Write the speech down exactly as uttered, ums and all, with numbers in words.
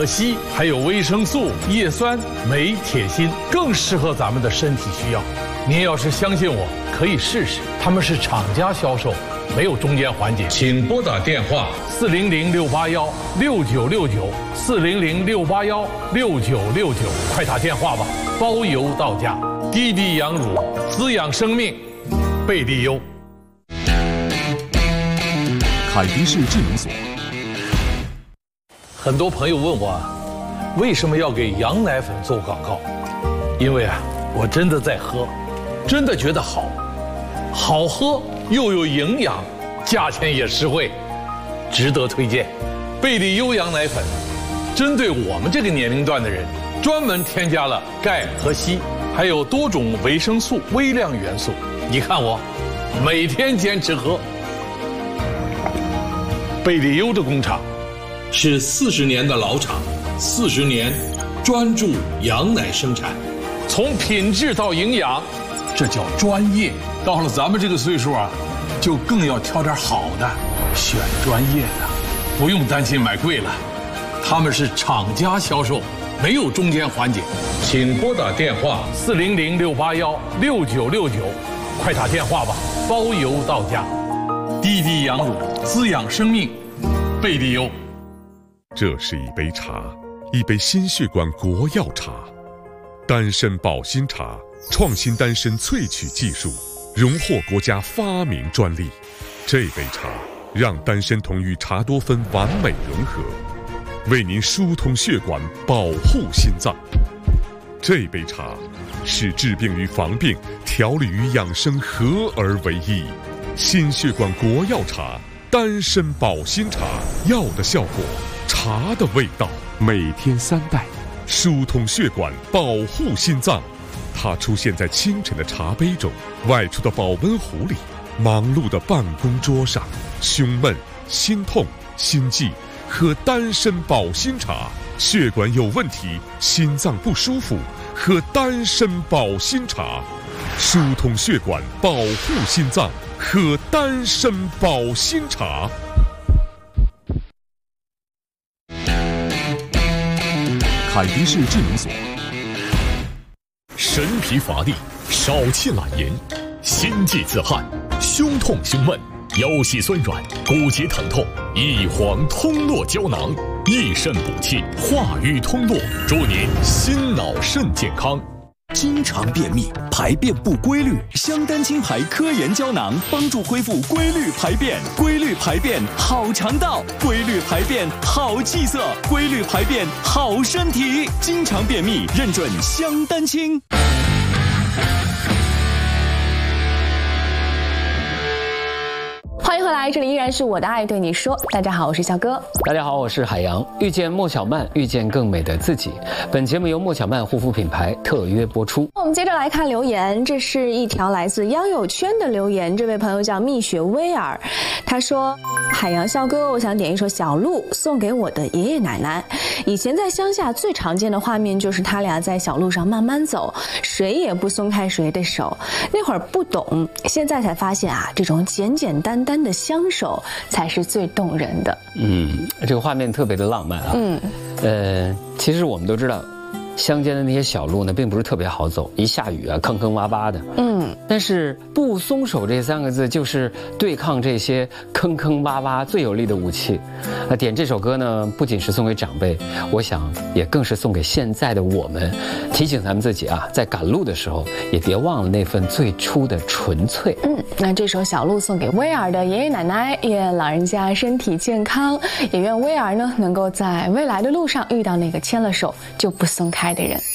和硒，还有维生素、叶酸、镁、铁、锌，更适合咱们的身体需要。您要是相信我，可以试试。他们是厂家销售，没有中间环节。请拨打电话四零零六八幺六九六九四零零六八幺六九六九，快打电话吧，包邮到家。滴滴羊乳，滋养生命，贝利优。 凯迪氏智能锁。 很多朋友问我，为什么要给羊奶粉做广告？因为啊，我真的在喝，真的觉得好，好喝又有营养，价钱也实惠，值得推荐。贝利优羊奶粉，针对我们这个年龄段的人，专门添加了钙和硒，还有多种维生素、微量元素。你看我，每天坚持喝。贝利优的工厂是四十年的老厂，四十年专注羊奶生产，从品质到营养，这叫专业。到了咱们这个岁数啊，就更要挑点好的，选专业的，不用担心买贵了。他们是厂家销售，没有中间环节。请拨打电话四零零六八幺六九六九，快打电话吧，包邮到家。滴滴羊乳，滋养生命，贝利优。 这是一杯茶，一杯心血管国药茶，丹参保心茶，创新丹参萃取技术，荣获国家发明专利。这杯茶让丹参酮与茶多酚完美融合，为您疏通血管，保护心脏。这杯茶使治病与防病、调理与养生合而为一。心血管国药茶，丹参保心茶，药的效果，茶的味道，每天三袋，疏通血管，保护心脏。它出现在清晨的茶杯中，外出的保温壶里，忙碌的办公桌上。胸闷、心痛、心悸，喝丹参保心茶；血管有问题，心脏不舒服，喝丹参保心茶。疏通血管，保护心脏，喝丹参保心茶。凯迪氏智能锁。 神疲乏力，少气懒言，心悸自汗，胸痛胸闷，腰膝酸软，骨节疼痛，益黄通络胶囊，益肾补气，化瘀通络，祝您心脑肾健康。 经常便秘、排便不规律，香丹清牌科研胶囊帮助恢复规律排便。规律排便好肠道，规律排便好气色，规律排便好身体。经常便秘认准香丹清。 欢迎回来，这里依然是我的爱对你说。大家好，我是小哥。 大家好，我是海洋。遇见莫小曼，遇见更美的自己。本节目由莫小曼护肤品牌特约播出。 我们接着来看留言，这是一条来自央友圈的留言。这位朋友叫蜜雪威尔，他说：海洋笑哥，我想点一首小鹿送给我的爷爷奶奶。以前在乡下最常见的画面就是他俩在小路上慢慢走，谁也不松开谁的手。那会儿不懂，现在才发现啊，这种简简单单的相守才是最动人的。 嗯，这个画面特别的浪漫啊。嗯，呃，其实我们都知道，乡间的那些小路呢，并不是特别好走，一下雨啊，坑坑洼洼的。嗯，但是不松手这三个字，就是对抗这些坑坑洼洼最有力的武器。啊，点这首歌呢，不仅是送给长辈，我想也更是送给现在的我们，提醒咱们自己啊，在赶路的时候，也别忘了那份最初的纯粹。 嗯，那这首小鹿送给威尔的爷爷奶奶，愿老人家身体健康，也愿威尔呢能够在未来的路上遇到那个牵了手就不松开的人。